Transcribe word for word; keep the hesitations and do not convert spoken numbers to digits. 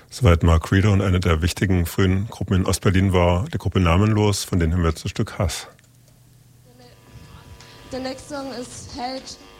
Soweit Mark Reeder, und eine der wichtigen frühen Gruppen in Ostberlin war die Gruppe Namenlos, von denen haben wir jetzt ein Stück Hass. Der nächste Song ist Held